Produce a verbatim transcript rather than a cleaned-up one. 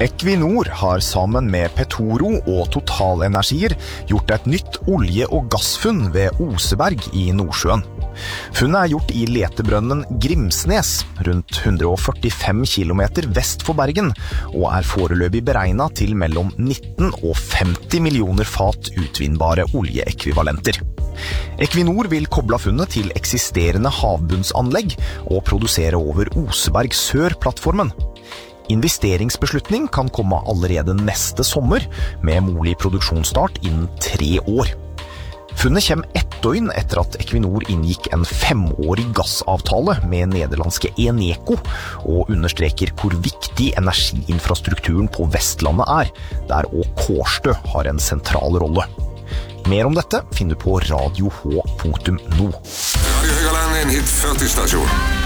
Equinor har sammen med Petoro og Totalenergier gjort et nytt olje- og gassfunn ved Oseberg i Nordsjøen. Funnet er gjort i letebrønnen Grimsnes, rundt hundre og førtifem kilometer vest for Bergen, og er foreløpig beregnet til mellom nitten og femti millioner fat utvinnbare oljeekvivalenter. Equinor vil koble funnet til eksisterende havbunnsanlegg og produsere over Oseberg Sør-plattformen. Investeringsbeslutning kan komme allerede neste sommer, med mulig produksjonsstart innen tre år. Funnet kommer ett døgn etter at Equinor inngikk en femårig gassavtale med nederlandske Eneco, og understreker hvor viktig energiinfrastrukturen på Vestlandet er, der også Kårstø har en sentral rolle. Mer om dette finner du på radio h punktum no. Radio Høgaland, en hit førti stasjon.